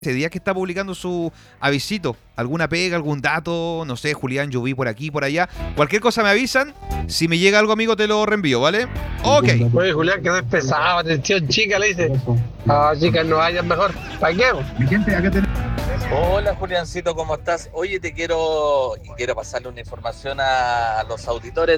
Ese día que está publicando su avisito, alguna pega, algún dato, no sé, Julián, yo vi por aquí, por allá. Cualquier cosa me avisan. Si me llega algo, amigo, te lo reenvío, ¿vale? Ok. Oye, Julián, que no es pesado, atención, chica, le dice. Ah, chicas, no vayan mejor. ¿Para qué? Mi gente, acá tenemos. Hola Juliancito, ¿cómo estás? Oye, quiero pasarle una información a los auditores